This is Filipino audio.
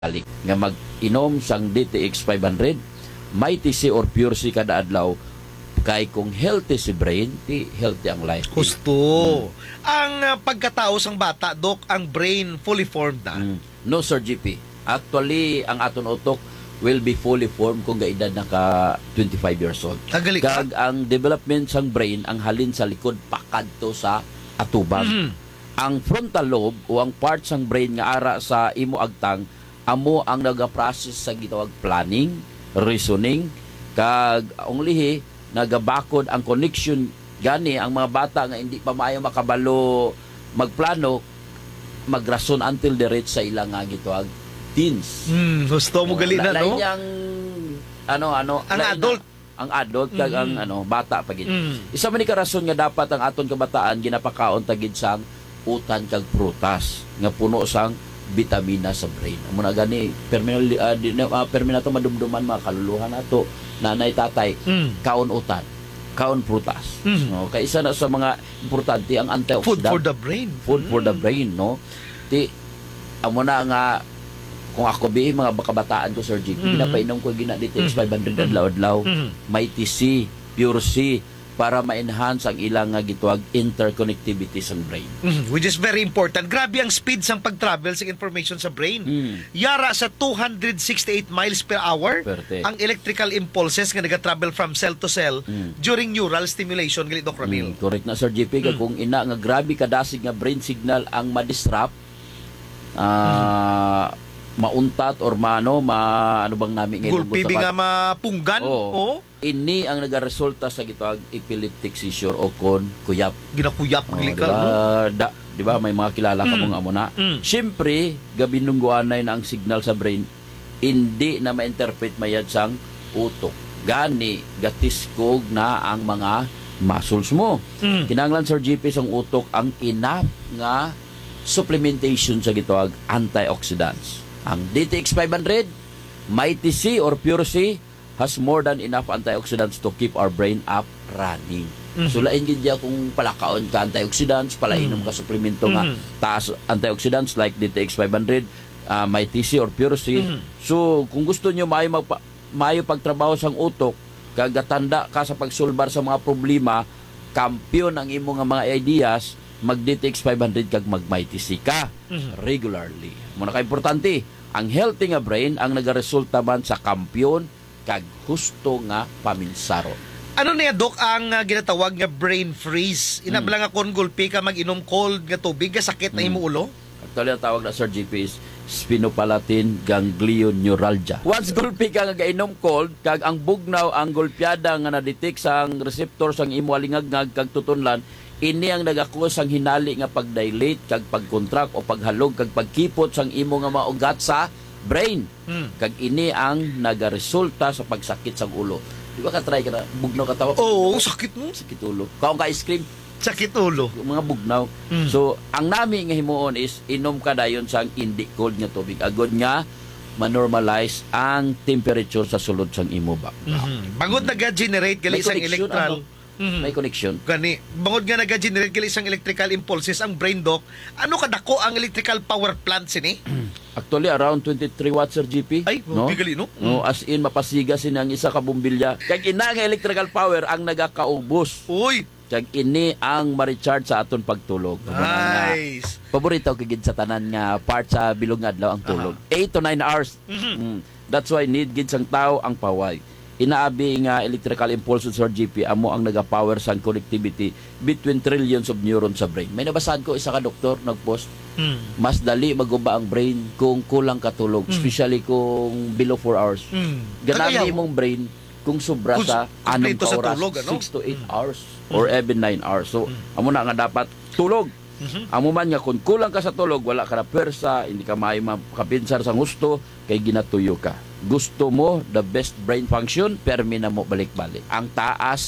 balik nga mag-inom sang DTX 500 may TC or Pure C kada adlaw kay kung healthy si brain ti healthy ang life. Gusto. Ang pagkatao sang bata, Dok, ang brain fully formed na. No, Sir GP. Actually, ang aton utok will be fully formed kung gaedad naka 25 years old. Tagali ka? Kag ang development sang brain ang halin sa likod pakadto sa atubang. Ang frontal lobe o ang part sang brain nga ara sa imo agtang amo ang naga-process sa gitawag planning, reasoning, kag ang lihi nagabakod ang connection gani ang mga bata nga hindi pa maayo makabalo magplano magrason until the reach sa ilang nga gitawag teens. Gusto mo gali na, no? Yang ang adult. Ang adult kag ang bata pagid. Isa man ni ka rason nga dapat ang aton kabataan ginapakaon tagid sang utan kag prutas nga puno sang vitamina sa brain. Amo na gani perminato madumduman mga kaluluhan nato nanay tatay kaon utan, kaon prutas. No, kay isa na sa mga importante ang antioxidant. Food for the brain. Food for the brain, no. Ti amo na nga kung ako mga kabataan ko Sir G, pinapainom ko gina dito 500 adlaw-adlaw. May TC, Pure C para ma-enhance ang ilang nga gituwag interconnectivity sa brain. Which is very important. Grabe ang speed sang pag-travel sa information sa brain. Yara sa 268 miles per hour Perte. ang electrical impulses nga nag-travel from cell to cell during neural stimulation. Gali, Doc Ramil. Correct na Sir JP. Kung ina nga grabe kadasig nga brain signal ang ma-disrupt, mauntat or ano bang namin ngayon Gulpi nga mapunggan. Oo. Ini ang nagaresulta sa gitawag epileptic seizure o kon kuyap. Ginakuyap Di ba may mga kilala ka mong amo na. Siyempre, gabi nungguanay na ang signal sa brain, hindi na ma-interpret mayad sang utok. Gani, gatiskog na ang mga muscles mo. Kinanglan Sir GP sang utok ang enough nga supplementation sa gitawag antioxidants. Ang DTX 500, may TC or Pure C has more than enough antioxidants to keep our brain up running. So lain gid ya kung palakaon ka antioxidants, palainom ka suplemento nga taas antioxidants like DTX 500, may TC or Pure C. So kung gusto niyo maayo pagtrabaho sang utok, kagatanda ka sa pagsulbar sa mga problema, kampiyon ang imo nga mga ideas, mag DTX 500 kag mag may TC ka regularly. Muna ka importante, ang healthy nga brain ang nagaresulta man sa kampiyon kag husto nga paminsaron. Ano niya, Dok, ang ginatawag nga brain freeze? Inabla nga kon gulpi ka mag-inom cold nga tubig, nga sakit na imo ulo? Actually, ang tawag na Sir GP is sphenopalatine ganglioneuralgia. Once gulpi ka nga gainom cold, kag ang bugnaw, ang gulpiada nga na-detect sang receptor sang imo alingagngag kag tutunlan, ini ang nagakos ang hinali nga pag-dilate kag pag-contract o paghalog kag pagkipot sang imo nga maugat sa brain. Kag ini ang nagaresulta sa pagsakit sa ulo. Di ba ka-try ka na? Bugnaw ka tawa? Oo, sakit mo. Sakit ulo. Kaong ka-ice cream? Sakit ulo. Mga bugnaw. So, ang nami nga himuon is inom ka dayon sa hindi cold nga tubig. Agod nga ma-normalize ang temperature sa sulod sang imo ba. Bangod nag-generate gali isang electrical. May connection. Gani, bangod nga nag-generate gali isang electrical impulses ang brain, Doc. Ano kadako ang electrical power plant sini? Actually, around 23 watts Sir GP. Ay, bigali, no? No, as in, mapasiga ang isa ka bumbilya. Kag ina nga electrical power ang nagakaubos. Uy! Kag ini ang ma-recharge sa aton pagtulog. Nice! Paborito kagid sa tanan nga part sa bilog nga adlaw ang tulog. 8 to 9 hours. That's why need gid sang tao ang paway. Inaabi nga electrical impulses or GP amo ang nagapower sa connectivity between trillions of neurons sa brain. May nabasahan ko isa ka doktor nagpost. Mas dali maguba ang brain kung kulang katulog, especially kung below 4 hours. Ganami imong brain kung sobra sa 6 ka oras, tulog, 6 to 8 hours or even 9 hours. So amo na nga dapat tulog. Amo man nga kung kulang ka sa tulog, wala ka na pwersa, hindi ka makapinsar sa gusto, kay ginatuyo ka. Gusto mo the best brain function, permi na mo balik-balik. Ang taas